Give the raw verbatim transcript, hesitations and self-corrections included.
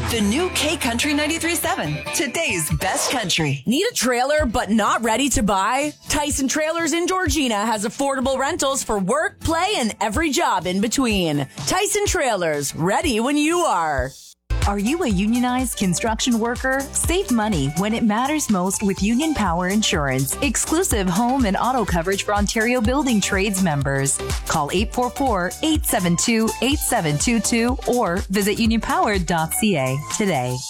The new K Country ninety-three point seven. Today's best country. Need a trailer but not ready to buy? Tyson Trailers in Georgina has affordable rentals for work, play, and every job in between. Tyson Trailers, ready when you are. Are you a unionized construction worker? Save money when it matters most with Union Power Insurance. Exclusive home and auto coverage for Ontario Building Trades members. Call eight four four, eight seven two, eight seven two two or visit union power dot c a today.